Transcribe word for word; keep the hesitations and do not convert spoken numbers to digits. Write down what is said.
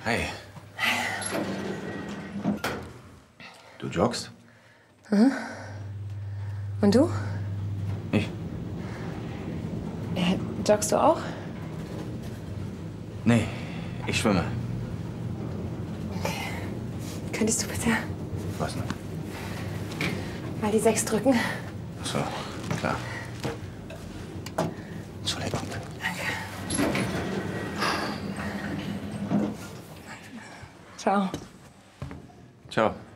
Hi. Du joggst? Mhm. Und du? Ich? Äh, joggst du auch? Nee, ich schwimme. Okay. Könntest du bitte Was denn? mal die sechs drücken? Ach so, klar. Entschuldigung. Danke. Ciao. Ciao.